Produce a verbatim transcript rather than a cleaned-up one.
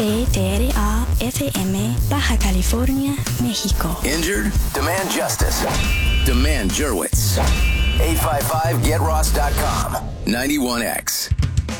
E T R A F M, Baja California, México. Injured? Demand justice. Demand Jurwitz. eight five five get ross dot com. ninety-one X.